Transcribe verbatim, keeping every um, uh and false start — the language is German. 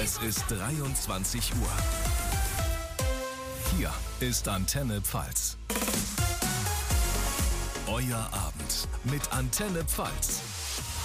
Es ist dreiundzwanzig Uhr. Hier ist Antenne Pfalz. Euer Abend mit Antenne Pfalz.